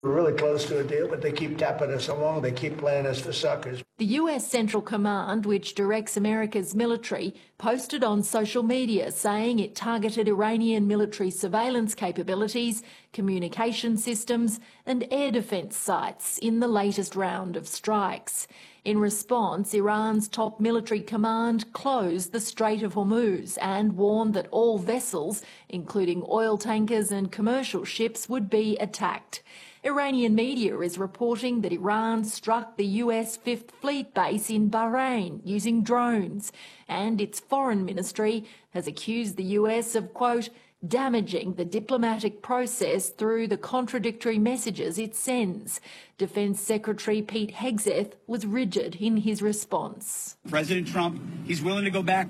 We're really close to a deal, but they keep tapping us along. They keep playing us for suckers. The US Central Command, which directs America's military, posted on social media saying it targeted Iranian military surveillance capabilities, communication systems and air defence sites in the latest round of strikes. In response, Iran's top military command closed the Strait of Hormuz and warned that all vessels, including oil tankers and commercial ships, would be attacked. Iranian media is reporting that Iran struck the US Fifth Fleet base in Bahrain using drones, and its foreign ministry has accused the US of, quote, damaging the diplomatic process through the contradictory messages it sends. Defence Secretary Pete Hegseth was rigid in his response. President Trump, he's willing to go back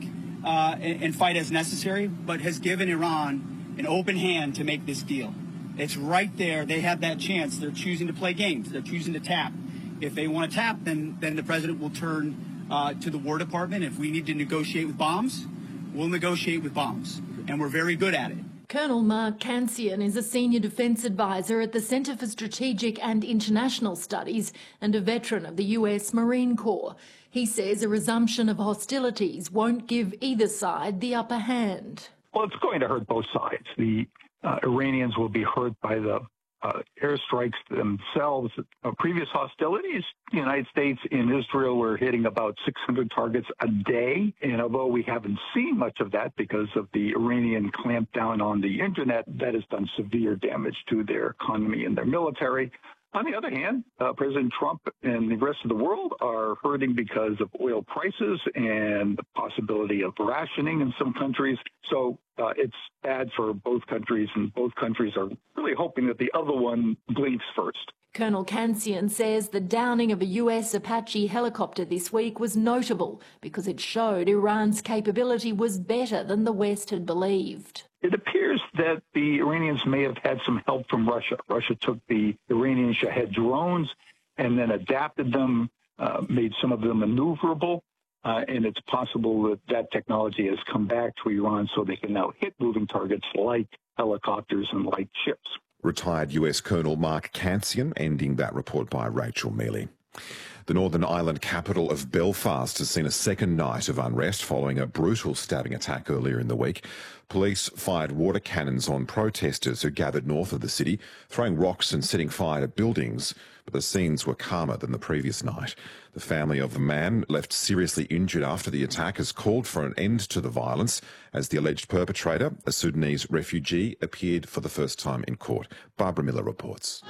and fight as necessary, but has given Iran an open hand to make this deal. It's right there. They have that chance. They're choosing to play games. They're choosing to tap. If they want to tap, then the president will turn to the War Department. If we need to negotiate with bombs, we'll negotiate with bombs. And we're very good at it. Colonel Mark Cancian is a senior defence advisor at the Centre for Strategic and International Studies and a veteran of the US Marine Corps. He says a resumption of hostilities won't give either side the upper hand. Well, it's going to hurt both sides. The Iranians will be hurt by the airstrikes themselves. Previous hostilities, the United States and Israel were hitting about 600 targets a day. And although we haven't seen much of that because of the Iranian clampdown on the internet, that has done severe damage to their economy and their military. On the other hand, President Trump and the rest of the world are hurting because of oil prices and the possibility of rationing in some countries. So it's bad for both countries, and both countries are really hoping that the other one blinks first. Colonel Cancian says the downing of a US Apache helicopter this week was notable because it showed Iran's capability was better than the West had believed. It appears that the Iranians may have had some help from Russia. Russia took the Iranian Shahed drones and then adapted them, made some of them maneuverable, and it's possible that that technology has come back to Iran so they can now hit moving targets like helicopters and like ships. Retired US Colonel Mark Cancian ending that report by Rachel Mealy. The Northern Ireland capital of Belfast has seen a second night of unrest following a brutal stabbing attack earlier in the week. Police fired water cannons on protesters who gathered north of the city, throwing rocks and setting fire to buildings, but the scenes were calmer than the previous night. The family of the man left seriously injured after the attack has called for an end to the violence as the alleged perpetrator, a Sudanese refugee, appeared for the first time in court. Barbara Miller reports.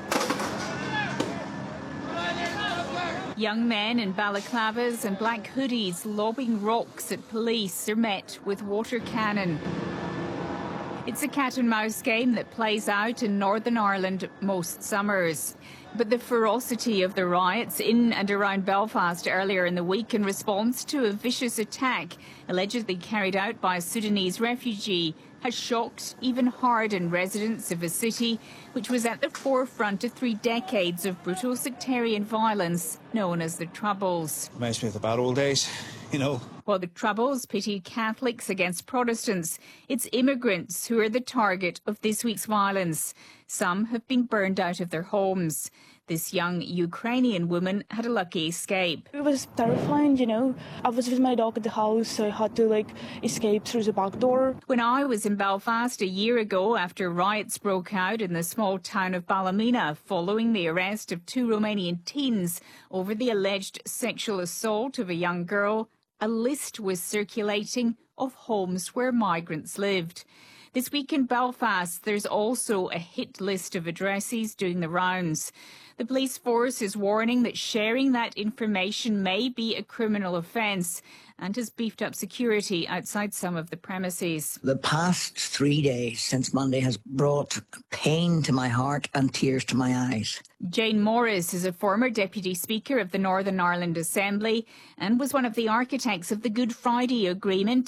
Young men in balaclavas and black hoodies lobbing rocks at police are met with water cannon. It's a cat and mouse game that plays out in Northern Ireland most summers. But the ferocity of the riots in and around Belfast earlier in the week in response to a vicious attack allegedly carried out by a Sudanese refugee has shocked, even hardened residents of a city which was at the forefront of 3 decades of brutal sectarian violence known as the Troubles. Reminds me of the bad old days, you know. While the Troubles pitted Catholics against Protestants, it's immigrants who are the target of this week's violence. Some have been burned out of their homes. This young Ukrainian woman had a lucky escape. It was terrifying, you know. I was with my dog at the house, so I had to, escape through the back door. When I was in Belfast a year ago after riots broke out in the small town of Ballymena following the arrest of 2 Romanian teens over the alleged sexual assault of a young girl, a list was circulating of homes where migrants lived. This week in Belfast, there's also a hit list of addresses doing the rounds. The police force is warning that sharing that information may be a criminal offence and has beefed up security outside some of the premises. The past 3 days since Monday has brought pain to my heart and tears to my eyes. Jane Morris is a former Deputy Speaker of the Northern Ireland Assembly and was one of the architects of the Good Friday Agreement